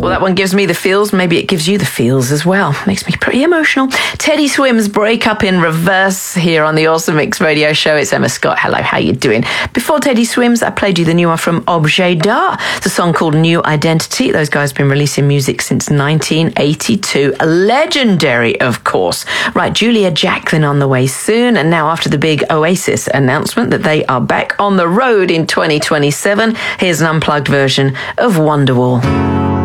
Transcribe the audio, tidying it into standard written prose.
Well, that one gives me the feels. Maybe it gives you the feels as well. Makes me pretty emotional. Teddy Swims, Break Up in Reverse here on the Awesome Mix Radio Show. It's Emma Scott. Hello, how you doing? Before Teddy Swims, I played you the new one from Objet d'Art. It's a song called New Identity. Those guys have been releasing music since 1982. Legendary, of course. Right, Julia Jacklin on the way soon. And now after the big Oasis announcement that they are back on the road in 2027, here's an unplugged version of Wonderwall.